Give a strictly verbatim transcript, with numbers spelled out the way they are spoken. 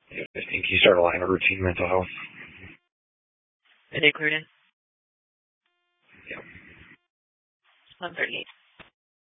I think you start a line of routine mental health. Are they cleared in? Yeah. one thirty-eight.